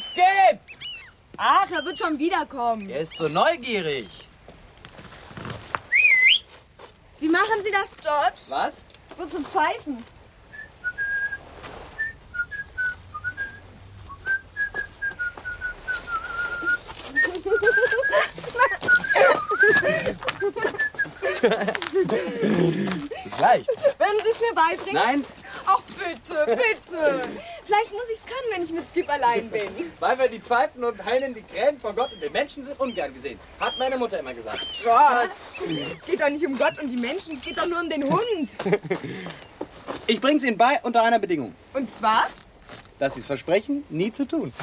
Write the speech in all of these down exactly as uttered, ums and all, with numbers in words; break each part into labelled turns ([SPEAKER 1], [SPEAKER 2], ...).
[SPEAKER 1] Skip!
[SPEAKER 2] Ach, er wird schon wiederkommen.
[SPEAKER 1] Er ist so neugierig.
[SPEAKER 2] Wie machen Sie das, George?
[SPEAKER 1] Was?
[SPEAKER 2] So zum Pfeifen.
[SPEAKER 1] Das ist leicht.
[SPEAKER 2] Werden Sie es mir beibringen?
[SPEAKER 1] Nein.
[SPEAKER 2] Ach, bitte, bitte. Vielleicht muss ich es können, wenn ich mit Skip allein bin.
[SPEAKER 1] Weil wir die Pfeifen und heinen die Krähen vor Gott und den Menschen sind ungern gesehen. Hat meine Mutter immer gesagt.
[SPEAKER 2] George, es geht doch nicht um Gott und die Menschen, es geht doch nur um den Hund.
[SPEAKER 1] Ich bring's Ihnen bei unter einer Bedingung.
[SPEAKER 2] Und zwar?
[SPEAKER 1] Dass Sie es versprechen, nie zu tun.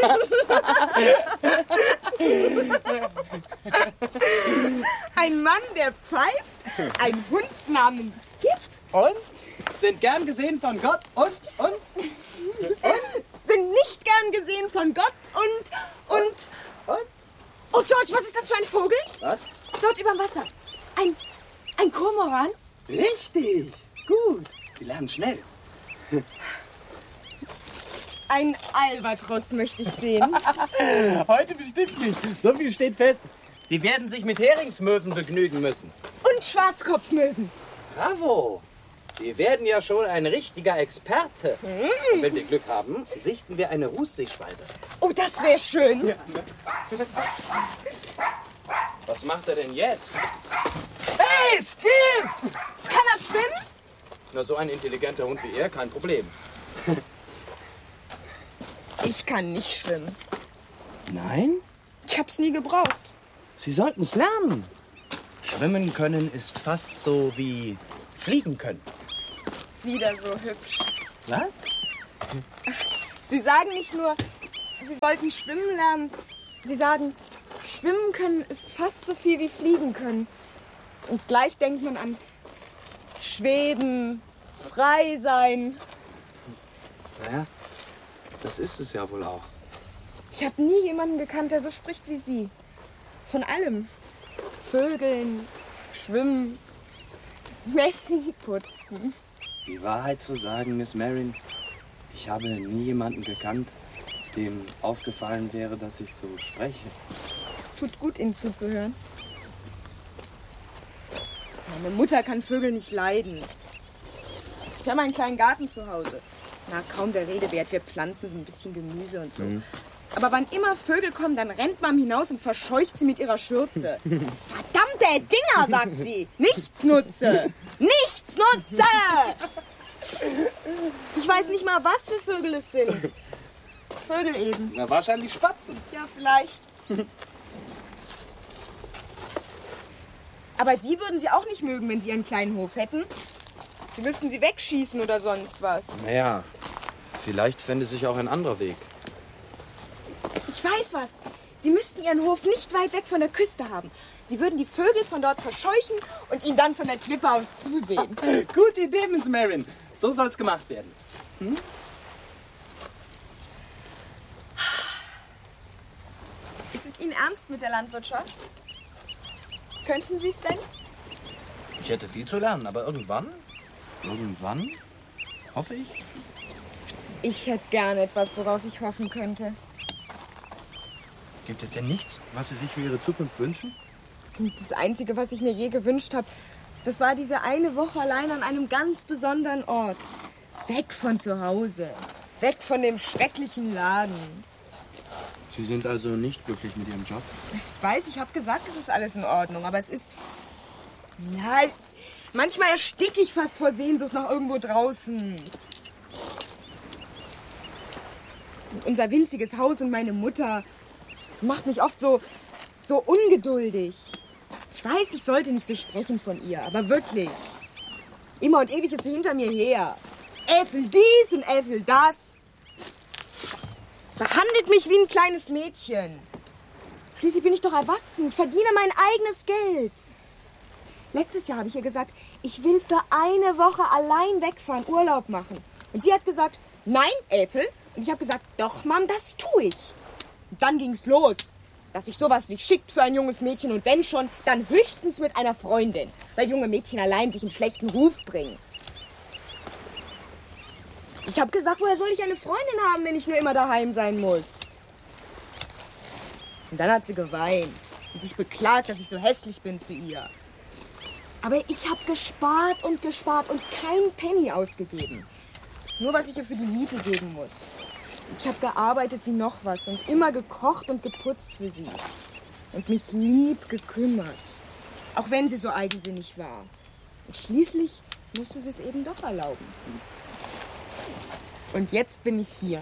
[SPEAKER 2] Ein Mann, der pfeift, ein Hund namens Skip.
[SPEAKER 1] Und? Sind gern gesehen von Gott und, und?
[SPEAKER 2] Sind nicht gern gesehen von Gott und, und...
[SPEAKER 1] Und?
[SPEAKER 2] Oh, George, was ist das für ein Vogel?
[SPEAKER 1] Was?
[SPEAKER 2] Dort überm Wasser. Ein, ein Kormoran?
[SPEAKER 1] Richtig. Gut. Sie lernen schnell.
[SPEAKER 2] Ein Albatros möchte ich sehen.
[SPEAKER 1] Heute bestimmt nicht. So viel steht fest. Sie werden sich mit Heringsmöwen begnügen müssen.
[SPEAKER 2] Und Schwarzkopfmöwen.
[SPEAKER 1] Bravo. Sie werden ja schon ein richtiger Experte. Mm. Und wenn wir Glück haben, sichten wir eine Rußseeschwalbe.
[SPEAKER 2] Oh, das wäre schön.
[SPEAKER 1] Ja, ne? Was macht er denn jetzt? Hey, Skip!
[SPEAKER 2] Kann er schwimmen?
[SPEAKER 1] Na, so ein intelligenter Hund wie er, kein Problem.
[SPEAKER 2] Ich kann nicht schwimmen.
[SPEAKER 1] Nein?
[SPEAKER 2] Ich hab's nie gebraucht.
[SPEAKER 1] Sie sollten es lernen. Schwimmen können ist fast so wie fliegen können.
[SPEAKER 2] Wieder so hübsch.
[SPEAKER 1] Was?
[SPEAKER 2] Sie sagen nicht nur, Sie sollten schwimmen lernen. Sie sagen, schwimmen können ist fast so viel wie fliegen können. Und gleich denkt man an schweben, frei sein.
[SPEAKER 1] Naja, das ist es ja wohl auch.
[SPEAKER 2] Ich habe nie jemanden gekannt, der so spricht wie Sie. Von allem. Vögeln, schwimmen, Messing putzen.
[SPEAKER 1] Die Wahrheit zu sagen, Miss Marin, ich habe nie jemanden gekannt, dem aufgefallen wäre, dass ich so spreche.
[SPEAKER 2] Es tut gut, Ihnen zuzuhören. Meine Mutter kann Vögel nicht leiden. Ich habe einen kleinen Garten zu Hause. Na, kaum der Rede wert. Wir pflanzen so ein bisschen Gemüse und so. Mhm. Aber wann immer Vögel kommen, dann rennt Mom hinaus und verscheucht sie mit ihrer Schürze. Verdammte Dinger, sagt sie. Nichtsnutze. Nichtsnutze. Ich weiß nicht mal, was für Vögel es sind. Vögel eben.
[SPEAKER 1] Na, wahrscheinlich Spatzen.
[SPEAKER 2] Ja, vielleicht. Aber Sie würden sie auch nicht mögen, wenn Sie einen kleinen Hof hätten. Sie müssten sie wegschießen oder sonst was.
[SPEAKER 1] Naja, vielleicht fände sich auch ein anderer Weg.
[SPEAKER 2] Ich weiß was. Sie müssten Ihren Hof nicht weit weg von der Küste haben. Sie würden die Vögel von dort verscheuchen und ihnen dann von der Klippe aus zusehen.
[SPEAKER 1] Gute Idee, Miss Marin. So soll's gemacht werden. Hm?
[SPEAKER 2] Ist es Ihnen ernst mit der Landwirtschaft? Könnten Sie es denn?
[SPEAKER 1] Ich hätte viel zu lernen, aber irgendwann, irgendwann, hoffe ich.
[SPEAKER 2] Ich hätte gerne etwas, worauf ich hoffen könnte.
[SPEAKER 1] Gibt es denn nichts, was Sie sich für Ihre Zukunft wünschen?
[SPEAKER 2] Das Einzige, was ich mir je gewünscht habe, das war diese eine Woche allein an einem ganz besonderen Ort. Weg von zu Hause. Weg von dem schrecklichen Laden.
[SPEAKER 1] Sie sind also nicht glücklich mit Ihrem Job?
[SPEAKER 2] Ich weiß, ich habe gesagt, es ist alles in Ordnung, aber es ist... Ja, manchmal ersticke ich fast vor Sehnsucht nach irgendwo draußen. Und unser winziges Haus und meine Mutter macht mich oft so, so ungeduldig. Ich weiß, ich sollte nicht so sprechen von ihr, aber wirklich. Immer und ewig ist sie hinter mir her. Äffel dies und Äffel das. Behandelt mich wie ein kleines Mädchen. Schließlich bin ich doch erwachsen. Ich verdiene mein eigenes Geld. Letztes Jahr habe ich ihr gesagt, ich will für eine Woche allein wegfahren, Urlaub machen. Und sie hat gesagt, nein, Äffel. Und ich habe gesagt, doch, Mom, das tue ich. Und dann ging's los, dass sich sowas nicht schickt für ein junges Mädchen. Und wenn schon, dann höchstens mit einer Freundin. Weil junge Mädchen allein sich einen schlechten Ruf bringen. Ich habe gesagt, woher soll ich eine Freundin haben, wenn ich nur immer daheim sein muss? Und dann hat sie geweint und sich beklagt, dass ich so hässlich bin zu ihr. Aber ich habe gespart und gespart und kein Penny ausgegeben. Nur was ich ihr für die Miete geben muss. Ich habe gearbeitet wie noch was und immer gekocht und geputzt für sie. Und mich lieb gekümmert. Auch wenn sie so eigensinnig war. Und schließlich musste sie es eben doch erlauben. Und jetzt bin ich hier.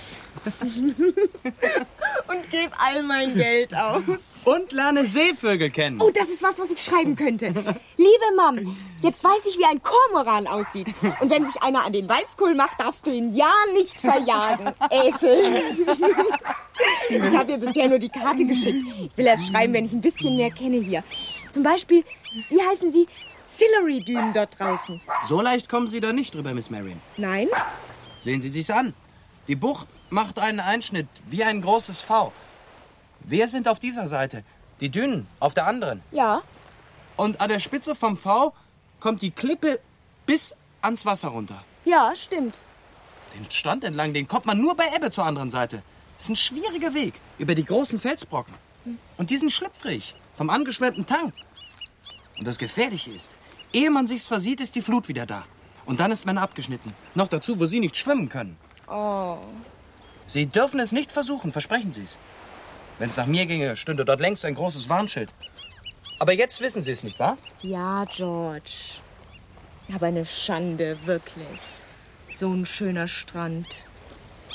[SPEAKER 2] Und gebe all mein Geld aus.
[SPEAKER 1] Und lerne Seevögel kennen.
[SPEAKER 2] Oh, das ist was, was ich schreiben könnte. Liebe Mom, jetzt weiß ich, wie ein Kormoran aussieht. Und wenn sich einer an den Weißkohl macht, darfst du ihn ja nicht verjagen. Äpfel. Ich habe ihr bisher nur die Karte geschickt. Ich will erst schreiben, wenn ich ein bisschen mehr kenne hier. Zum Beispiel, wie heißen sie? Sillery-Dünen dort draußen.
[SPEAKER 1] So leicht kommen Sie da nicht drüber, Miss Marion.
[SPEAKER 2] Nein?
[SPEAKER 1] Sehen Sie sich's an. Die Bucht macht einen Einschnitt wie ein großes V. Wir sind auf dieser Seite, die Dünen auf der anderen.
[SPEAKER 2] Ja.
[SPEAKER 1] Und an der Spitze vom V kommt die Klippe bis ans Wasser runter.
[SPEAKER 2] Ja, stimmt.
[SPEAKER 1] Den Strand entlang, den kommt man nur bei Ebbe zur anderen Seite. Das ist ein schwieriger Weg über die großen Felsbrocken. Und die sind schlüpfrig vom angeschwemmten Tang. Und das Gefährliche ist, ehe man sich's versieht, ist die Flut wieder da. Und dann ist man abgeschnitten. Noch dazu, wo Sie nicht schwimmen können.
[SPEAKER 2] Oh.
[SPEAKER 1] Sie dürfen es nicht versuchen, versprechen Sie es. Wenn es nach mir ginge, stünde dort längst ein großes Warnschild. Aber jetzt wissen Sie es, nicht wahr?
[SPEAKER 2] Ja, George. Aber eine Schande, wirklich. So ein schöner Strand.